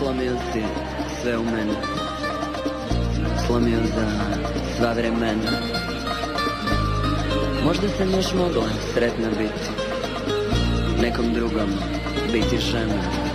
slomio si sve u mene, slomio za sva vremena. Možda sam još mogla sretna biti, nekom drugom biti žena.